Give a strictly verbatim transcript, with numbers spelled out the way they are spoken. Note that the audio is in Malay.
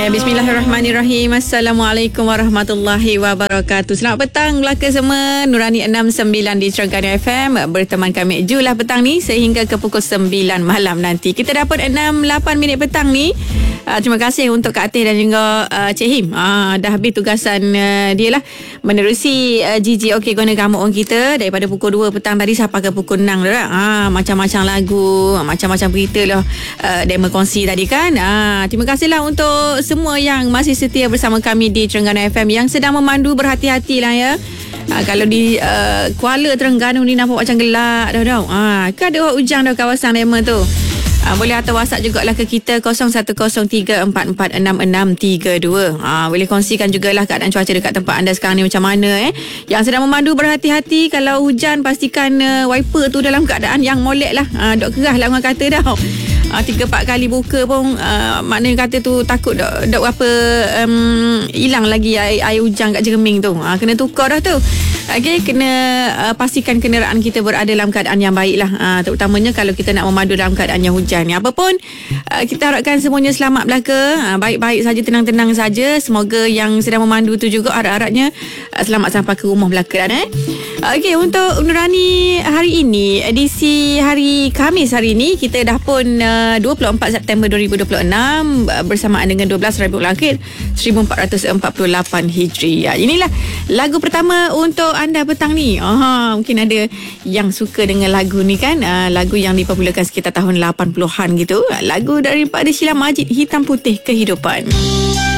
Eh, Bismillahirrahmanirrahim. Assalamualaikum warahmatullahi wabarakatuh. Selamat petang belaka semua. Nurani enam sembilan di Terengganu F M. Berteman kami Julah petang ni sehingga ke pukul sembilan malam nanti. Kita dapat enam lapan minit petang ni. Uh, terima kasih untuk Kak Atih dan juga uh, Cik Him. Uh, dah habis tugasan uh, dia lah menerusi uh, G G OK Guna Gamuk orang kita daripada pukul dua petang tadi sampai ke pukul enam dah. Uh, macam-macam lagu, macam-macam berita lah uh, dia berkongsi tadi kan. Uh, terima kasihlah untuk semua yang masih setia bersama kami di Terengganu F M yang sedang memandu, berhati-hatilah ya. Ha, kalau di uh, Kuala Terengganu ni nampak macam gelap dah dah. Ha, kan ada hujan dah kawasan Rema tu. Ha, boleh hantar WhatsApp jugalah ke kita kosong satu kosong tiga empat empat enam enam tiga dua. Ha, boleh kongsikan jugalah keadaan cuaca dekat tempat anda sekarang ni macam mana eh. Yang sedang memandu berhati-hati, kalau hujan pastikan uh, wiper tu dalam keadaan yang molek lah. Ha, dok kerah lah orang kata dah. Uh, tiga empat kali buka pun uh, maknanya kata tu takut dok dok apa um, hilang lagi air, air hujan kat jereming tu. Uh, kena tukar dah tu. Okey, kena uh, pastikan kenderaan kita berada dalam keadaan yang baik lah. Uh, terutamanya kalau kita nak memandu dalam keadaan yang hujan ni. Apa pun uh, kita harapkan semuanya selamat belaka. Uh, baik-baik saja, tenang-tenang saja. Semoga yang sedang memandu tu juga harap-harapnya uh, selamat sampai ke rumah belaka dah eh. Okey, untuk Nurani hari ini, edisi hari Khamis hari ini, kita dah pun uh, dua puluh empat September dua ribu dua puluh enam uh, bersamaan dengan dua belas Rabiul Akhir seribu empat ratus empat puluh lapan Hijriah. Inilah lagu pertama untuk anda petang ni. Aha, mungkin ada yang suka dengan lagu ni kan. Uh, lagu yang dipopularkan sekitar tahun lapan puluhan gitu. Uh, lagu daripada Sheila Majid, Hitam Putih Kehidupan.